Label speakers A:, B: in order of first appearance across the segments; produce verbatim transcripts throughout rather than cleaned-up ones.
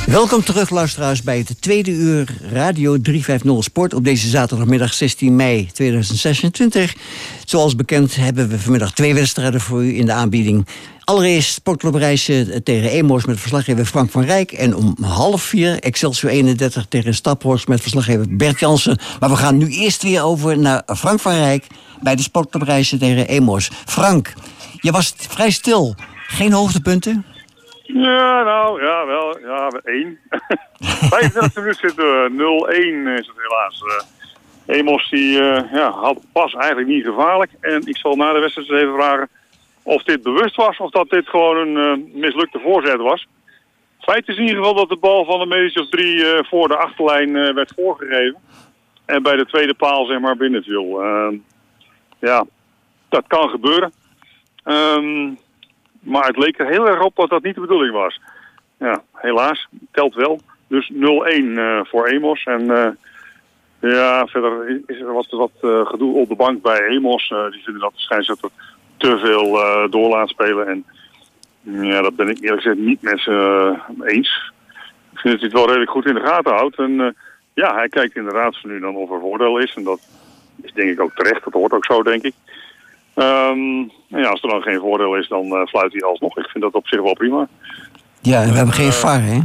A: Welkom terug, luisteraars, bij het tweede uur Radio driehonderdvijftig Sport op deze zaterdagmiddag zestien mei tweeduizend zesentwintig. Zoals bekend hebben we vanmiddag twee wedstrijden voor u in de aanbieding. Allereerst Sportclub Rijssen tegen Emos met verslaggever Frank van Rijk. En om half vier Excelsior eenendertig tegen Staphorst met verslaggever Bert Jansen. Maar we gaan nu eerst weer over naar Frank van Rijk bij de Sportclub Rijssen tegen Emos. Frank, je was vrij stil. Geen hoogtepunten?
B: Ja, nou, ja, wel. Ja, één. vijfendertig minuten zitten nul-één is het helaas. Uh, Emos die uh, ja, had pas eigenlijk niet gevaarlijk. En ik zal na de wedstrijd eens even vragen of dit bewust was of dat dit gewoon een uh, mislukte voorzet was. Feit is in ieder geval dat de bal van de meter of drie uh, voor de achterlijn uh, werd voorgegeven. En bij de tweede paal zeg maar binnen viel. Uh, ja, dat kan gebeuren. Um, Maar het leek er heel erg op dat dat niet de bedoeling was. Ja, helaas. Telt wel. Dus nul-één uh, voor Emos. En uh, ja, verder is er wat, wat uh, gedoe op de bank bij Emos. Uh, die vinden dat de scheidsrechter te veel uh, door laat spelen. En ja, dat ben ik eerlijk gezegd niet met ze uh, eens. Ik vind dat hij het wel redelijk goed in de gaten houdt. En uh, ja, hij kijkt inderdaad van nu dan of er voordeel is. En dat is denk ik ook terecht. Dat hoort ook zo, denk ik. Um, ja, als er dan geen voordeel is, dan uh, fluit hij alsnog. Ik vind dat op zich wel prima.
A: Ja, en we hebben geen
B: uh,
A: V A R, hè?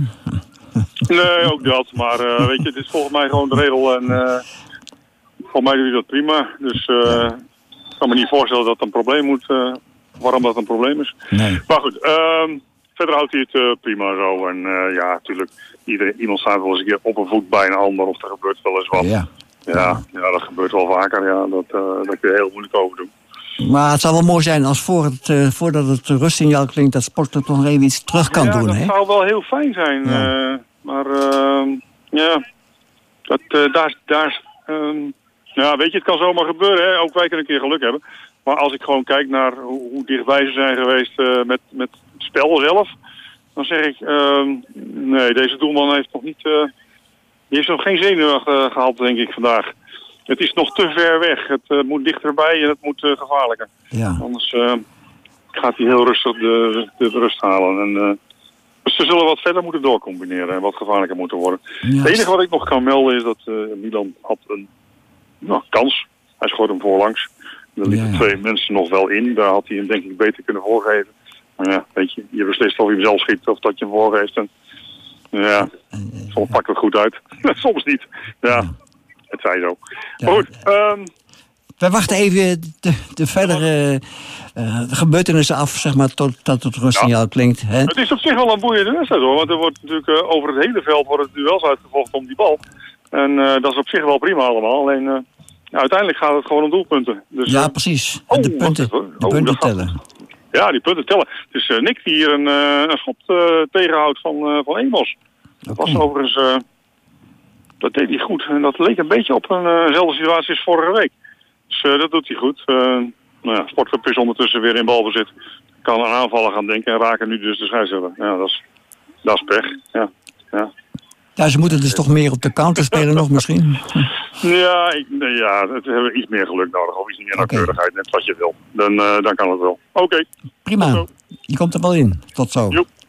B: Nee, ook dat. Maar uh, weet je, het is volgens mij gewoon de regel. En uh, volgens mij doe je dat prima. Dus uh, ja. Ik kan me niet voorstellen dat het een probleem moet. Uh, waarom dat een probleem is.
A: Nee.
B: Maar goed, um, verder houdt hij het uh, prima zo. En uh, ja, natuurlijk, iedereen, iemand staat wel eens een keer op een voet bij een ander. Of er gebeurt wel eens wat.
A: Ja,
B: ja, ja dat gebeurt wel vaker. Ja, dat, uh, daar kun je heel moeilijk over doen.
A: Maar het zou wel mooi zijn als voor het, uh, voordat het rustsignaal klinkt, dat Sportclub toch nog even iets terug kan
B: ja,
A: doen.
B: Dat
A: hè?
B: zou wel heel fijn zijn. Ja. Uh, maar uh, ja, dat, uh, daar, daar, um, ja, weet je, het kan zomaar gebeuren. Hè? Ook wij kunnen een keer geluk hebben. Maar als ik gewoon kijk naar hoe, hoe dichtbij ze zijn geweest uh, met, met het spel zelf, dan zeg ik, uh, nee, deze doelman heeft nog niet, uh, die heeft nog geen zenuwen uh, gehad, denk ik, vandaag. Het is nog te ver weg. Het uh, moet dichterbij en het moet uh, gevaarlijker.
A: Ja.
B: Anders uh, gaat hij heel rustig de, de, de rust halen. En, uh, dus ze zullen wat verder moeten doorcombineren en wat gevaarlijker moeten worden. Ja. Het enige wat ik nog kan melden is dat uh, Milan had een nou, kans. Hij schoot hem voorlangs. Er liepen ja, ja. twee mensen nog wel in. Daar had hij hem denk ik beter kunnen voorgeven. Maar ja, weet je, je beslist of hij hem zelf schiet of dat je hem voorgeeft. En, ja, soms pakt het goed uit. Soms niet. Ja. ja. Het zij zo. Ja. Maar goed. Um,
A: Wij wachten even de, de verdere uh, de gebeurtenissen af, zeg maar, totdat het rustsignaal ja. klinkt. Hè?
B: Het is op zich wel een boeiende wedstrijd hoor. Want er wordt natuurlijk uh, over het hele veld wordt het duels uitgevochten om die bal. En uh, dat is op zich wel prima allemaal. Alleen uh, ja, uiteindelijk gaat het gewoon om doelpunten. Dus,
A: ja,
B: uh,
A: precies.
B: Oh,
A: de punten, de
B: oh,
A: punten tellen.
B: Gaat, ja, die punten tellen. Het is uh, Nick die hier een, uh, een schot uh, tegenhoudt van, uh, van Emos. Dat okay. was overigens... Uh, Dat deed hij goed. En dat leek een beetje op eenzelfde uh situatie als vorige week. Dus uh, dat doet hij goed. Uh, nou ja, Sportclub is ondertussen weer in balbezit. Kan aan aanvallen gaan denken en raken nu dus de scheidsrechter. Ja, dat is, dat is pech. Ja, ja.
A: ja, ze moeten dus toch meer op de counter spelen nog misschien?
B: Ja, ik, ja, we hebben iets meer geluk nodig. Of iets meer nauwkeurigheid, okay. Net wat je wil. Dan, uh, dan kan het wel. Oké. Okay.
A: Prima. Je komt er wel in. Tot zo. Joep.